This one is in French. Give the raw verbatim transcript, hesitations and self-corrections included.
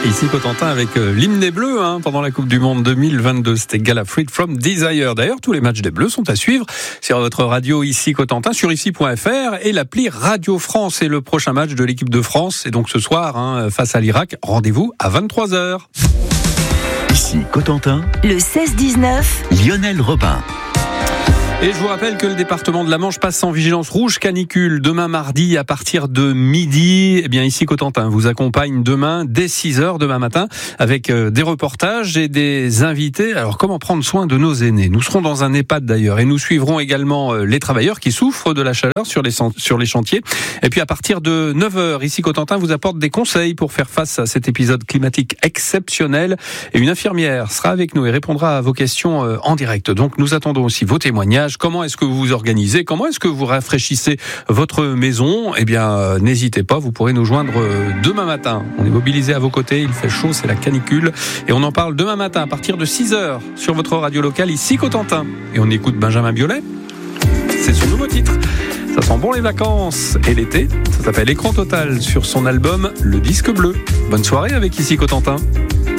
Ici Cotentin avec euh, l'hymne des Bleus hein, pendant la Coupe du Monde deux mille vingt-deux. C'était Gala Freed from Desire. D'ailleurs, tous les matchs des Bleus sont à suivre sur votre radio Ici Cotentin, sur ici point f r et l'appli Radio France. Et le prochain match de l'équipe de France, et donc ce soir hein, face à l'Irak. Rendez-vous à vingt-trois heures. Ici Cotentin, le seize dix-neuf, Lionel Robin. Et je vous rappelle que le département de la Manche passe en vigilance rouge canicule demain mardi à partir de midi. Eh bien ici Cotentin vous accompagne demain dès six heures demain matin avec des reportages et des invités. Alors comment prendre soin de nos aînés? Nous serons dans un EHPAD d'ailleurs et nous suivrons également les travailleurs qui souffrent de la chaleur sur les sur les chantiers. Et puis à partir de neuf heures ici Cotentin vous apporte des conseils pour faire face à cet épisode climatique exceptionnel. Et une infirmière sera avec nous et répondra à vos questions en direct. Donc nous attendons aussi vos témoignages. Comment est-ce que vous vous organisez? Comment est-ce que vous rafraîchissez votre maison? Eh bien, euh, n'hésitez pas, vous pourrez nous joindre euh, demain matin. On est mobilisés à vos côtés, il fait chaud, c'est la canicule. Et on en parle demain matin à partir de six heures sur votre radio locale ici Cotentin. Et on écoute Benjamin Biolay. C'est son nouveau titre. Ça sent bon les vacances et l'été. Ça s'appelle Écran Total sur son album Le Disque Bleu. Bonne soirée avec Ici Cotentin.